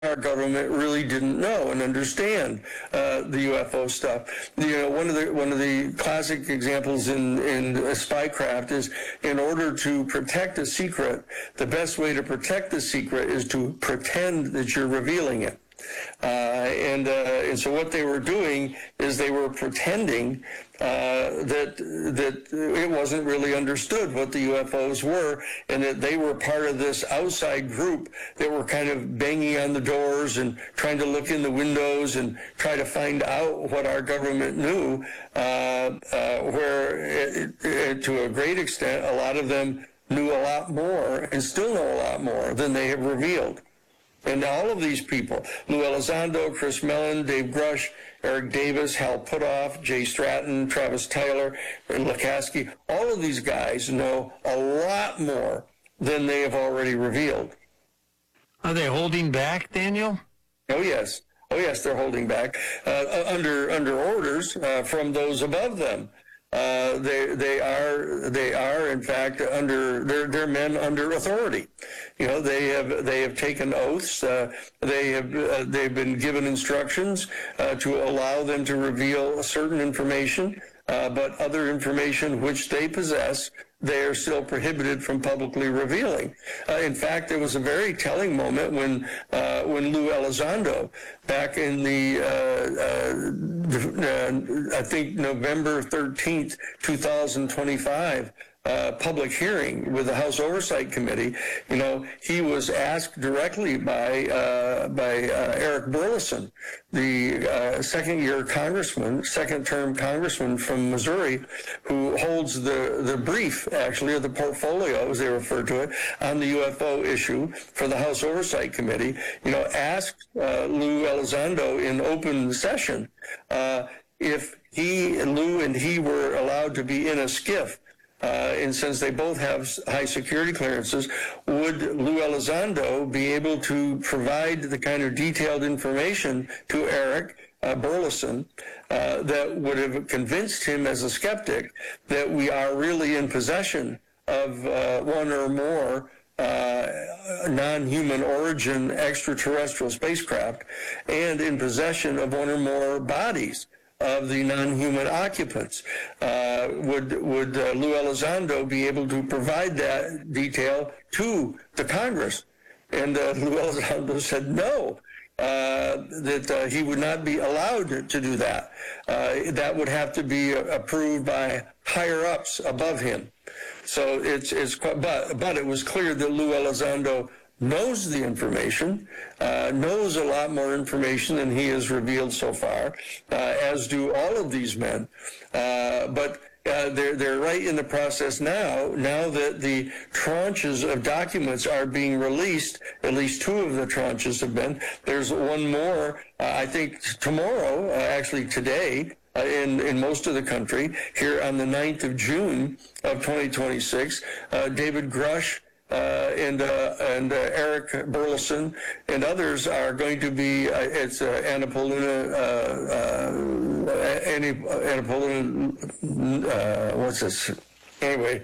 our government really didn't know and understand the UFO stuff. One of the classic examples in spycraft is, in order to protect a secret, the best way to protect the secret is to pretend that you're revealing it. And so what they were doing is they were pretending that it wasn't really understood what the UFOs were, and that they were part of this outside group that were kind of banging on the doors and trying to look in the windows and try to find out what our government knew, where to a great extent, a lot of them knew a lot more and still know a lot more than they have revealed. And all of these people, Lou Elizondo, Chris Mellon, Dave Grush, Eric Davis, Hal Puthoff, Jay Stratton, Travis Tyler, and Lukaski, all of these guys know a lot more than they have already revealed. Are they holding back, Daniel? Oh, yes. Oh, yes, they're holding back under orders from those above them. They are in fact they're men under authority. They have taken oaths. They've been given instructions to allow them to reveal certain information, but other information which they possess, they are still prohibited from publicly revealing. In fact, there was a very telling moment when Lou Elizondo, back in I think November 13th, 2025, public hearing with the House Oversight Committee, he was asked directly by Eric Burleson, the second-term congressman from Missouri, who holds the brief, actually, or the portfolio, as they refer to it, on the UFO issue for the House Oversight Committee. Asked Lou Elizondo in open session if Lou and he were allowed to be in a skiff. And since they both have high security clearances, would Lou Elizondo be able to provide the kind of detailed information to Eric Burleson that would have convinced him as a skeptic that we are really in possession of one or more non-human origin extraterrestrial spacecraft, and in possession of one or more bodies of the non-human occupants? Would Lou Elizondo be able to provide that detail to the Congress? And Lou Elizondo said no, that he would not be allowed to do that. That would have to be approved by higher-ups above him. So but it was clear that Lou Elizondo knows the information, knows a lot more information than he has revealed so far, as do all of these men. But they're right in the process now that the tranches of documents are being released. At least two of the tranches have been. There's one more, I think tomorrow, actually today, in most of the country, here on the 9th of June of 2026, David Grush, and Eric Burleson and others are going to be, it's Annapoluna, what's this? Anyway,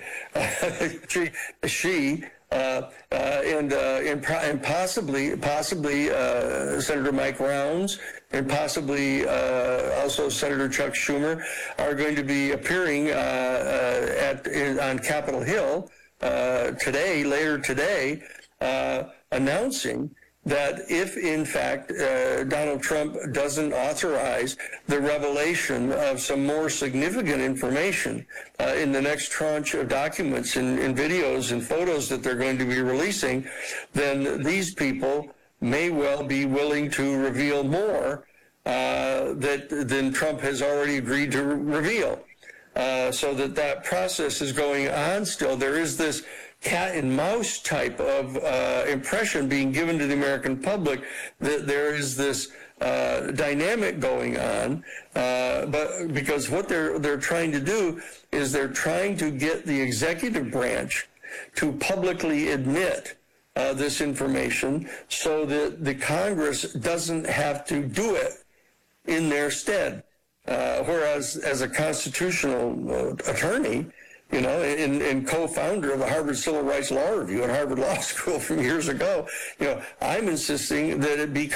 and possibly Senator Mike Rounds, and possibly also Senator Chuck Schumer are going to be appearing on Capitol Hill later today, announcing that if, in fact, Donald Trump doesn't authorize the revelation of some more significant information in the next tranche of documents and videos and photos that they're going to be releasing, then these people may well be willing to reveal more than Trump has already agreed to reveal. So that process is going on still. There is this cat and mouse type of impression being given to the American public that there is this dynamic going on, but because what they're trying to do is they're trying to get the executive branch to publicly admit this information so that the Congress doesn't have to do it in their stead. Whereas as a constitutional attorney, and co-founder of the Harvard Civil Rights Law Review and Harvard Law School from years ago. I'm insisting that it be